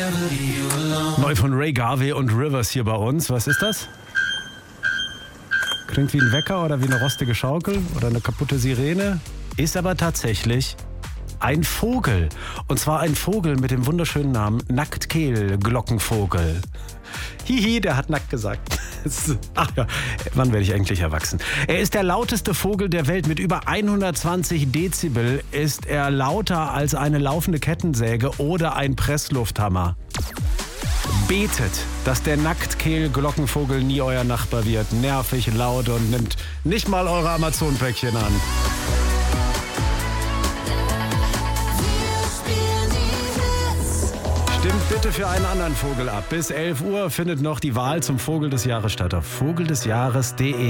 Neu von Ray Garvey und Rivers hier bei uns. Was ist das? Klingt wie ein Wecker oder wie eine rostige Schaukel oder eine kaputte Sirene. Ist aber tatsächlich ein Vogel. Und zwar ein Vogel mit dem wunderschönen Namen Nacktkehl-Glockenvogel. Hihi, der hat nackt gesagt. Ach ja, wann werde ich eigentlich erwachsen? Er ist der lauteste Vogel der Welt. Mit über 120 Dezibel ist er lauter als eine laufende Kettensäge oder ein Presslufthammer. Betet, dass der Nacktkehl-Glockenvogel nie euer Nachbar wird. Nervig, laut und nimmt nicht mal eure Amazon-Päckchen an. Stimmt bitte für einen anderen Vogel ab. Bis 11 Uhr findet noch die Wahl zum Vogel des Jahres statt auf vogeldesjahres.de.